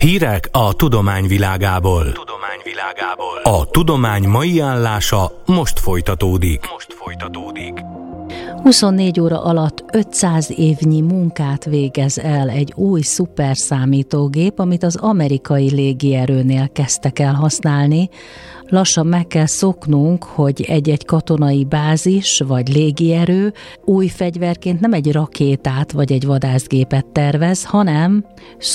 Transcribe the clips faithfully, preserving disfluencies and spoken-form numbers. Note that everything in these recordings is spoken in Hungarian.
Hírek a tudomány világából. Tudomány világából. A tudomány mai állása most folytatódik. Most folytatódik. huszonnégy óra alatt ötszáz évnyi munkát végez el egy új szuperszámítógép, amit az amerikai légierőnél kezdtek el használni. Lassan meg kell szoknunk, hogy egy-egy katonai bázis vagy légierő új fegyverként nem egy rakétát vagy egy vadászgépet tervez, hanem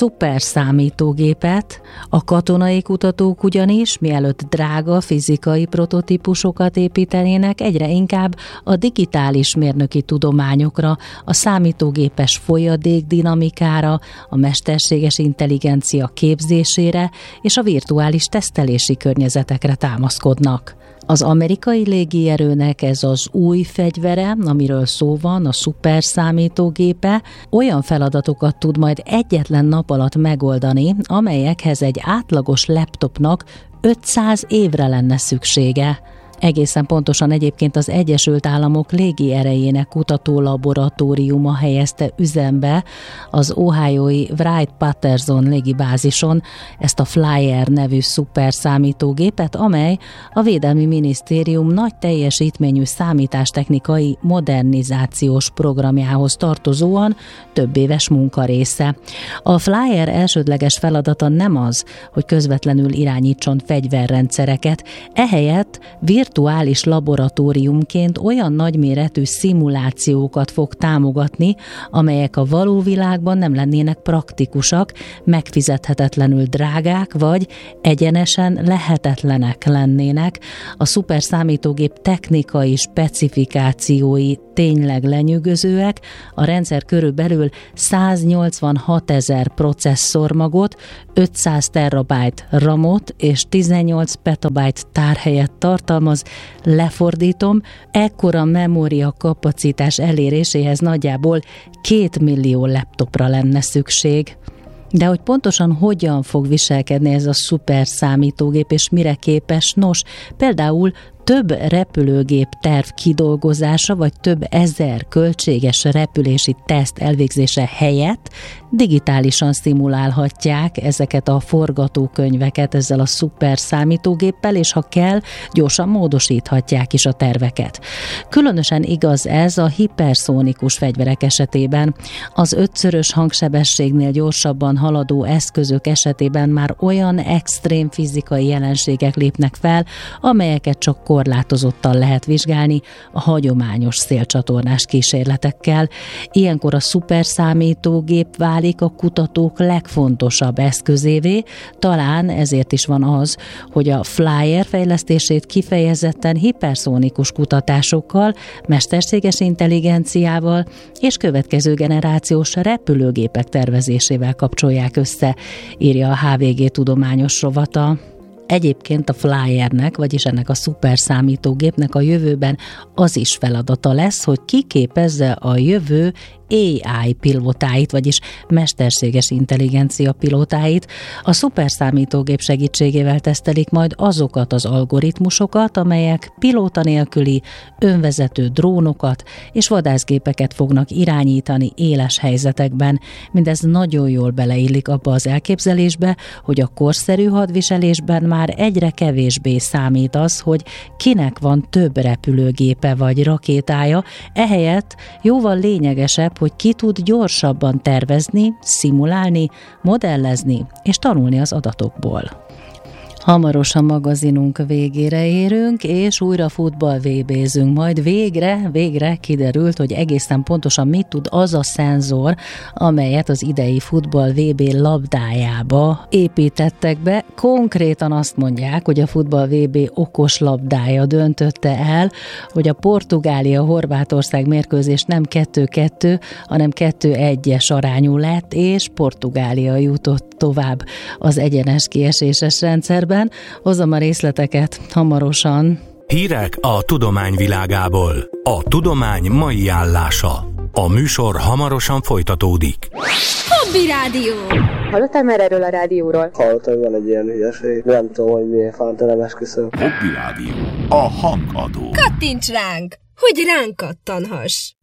szuperszámítógépet. A katonai kutatók ugyanis, mielőtt drága fizikai prototípusokat építenének, egyre inkább a digitális mérnöki tudományokra, a számítógépes folyadék dinamikára, a mesterséges intelligencia képzésére és a virtuális tesztelési környezetekre támaszkodnak. Az amerikai légierőnek ez az új fegyvere, amiről szó van, a szuperszámítógépe, olyan feladatokat tud majd egyetlen nap alatt megoldani, amelyekhez egy átlagos laptopnak ötszáz évre lenne szüksége. Egészen pontosan egyébként az Egyesült Államok légierejének kutatólaboratóriuma helyezte üzembe az ohiói Wright-Patterson légibázison ezt a Flyer nevű szuperszámítógépet, amely a Védelmi Minisztérium nagy teljesítményű számítástechnikai modernizációs programjához tartozóan több éves munkarésze. A Flyer elsődleges feladata nem az, hogy közvetlenül irányítson fegyverrendszereket, ehelyett virtuális laboratóriumként olyan nagyméretű szimulációkat fog támogatni, amelyek a való világban nem lennének praktikusak, megfizethetetlenül drágák, vagy egyenesen lehetetlenek lennének. A szuperszámítógép technikai specifikációi tényleg lenyűgözőek, a rendszer körülbelül száznyolcvanhatezer processzormagot, ötszáz terabyte ramot és tizennyolc petabyte tárhelyet tartalmaz. Lefordítom, ekkora memória kapacitás eléréséhez nagyjából két millió laptopra lenne szükség. De hogy pontosan hogyan fog viselkedni ez a szuper számítógép és mire képes? Nos, például több repülőgép terv kidolgozása, vagy több ezer költséges repülési teszt elvégzése helyett digitálisan szimulálhatják ezeket a forgatókönyveket ezzel a szuper számítógéppel, és ha kell, gyorsan módosíthatják is a terveket. Különösen igaz ez a hiperszónikus fegyverek esetében. Az ötszörös hangsebességnél gyorsabban haladó eszközök esetében már olyan extrém fizikai jelenségek lépnek fel, amelyeket csak korlátozottan lehet vizsgálni a hagyományos szélcsatornás kísérletekkel. Ilyenkor a szuperszámítógép válik a kutatók legfontosabb eszközévé, talán ezért is van az, hogy a Flyer fejlesztését kifejezetten hiperszónikus kutatásokkal, mesterséges intelligenciával és következő generációs repülőgépek tervezésével kapcsolják össze, írja a há vé gé tudományos rovata. Egyébként a Flyernek, vagyis ennek a szuperszámítógépnek a jövőben az is feladata lesz, hogy kiképezze a jövő á i pilótáit, vagyis mesterséges intelligencia pilótáit. A szuperszámítógép segítségével tesztelik majd azokat az algoritmusokat, amelyek pilóta nélküli önvezető drónokat és vadászgépeket fognak irányítani éles helyzetekben. Mindez nagyon jól beleillik abba az elképzelésbe, hogy a korszerű hadviselésben már egyre kevésbé számít az, hogy kinek van több repülőgépe vagy rakétája, ehelyett jóval lényegesebb, hogy ki tud gyorsabban tervezni, szimulálni, modellezni és tanulni az adatokból. Hamarosan magazinunk végére érünk, és újra futball vé bézünk. Majd végre, végre kiderült, hogy egészen pontosan mit tud az a szenzor, amelyet az idei futball vé bé labdájába építettek be. Konkrétan azt mondják, hogy a futball vé bé okos labdája döntötte el, hogy a Portugália-Horvátország mérkőzés nem kettő kettő, hanem kettő egyes arányú lett, és Portugália jutott tovább az egyenes kieséses rendszerben. Hozom a részleteket hamarosan. Hírek a tudomány világából. A tudomány mai állása. A műsor hamarosan folytatódik. Hobby Rádió! Hallottál már erről a rádióról? Hallottam, hogy van egy ilyen hülyeség. Nem tudom, hogy miért fánt, nem esküszöm. Hobby Rádió. A hangadó. Kattints ránk, hogy ránk kattanhass!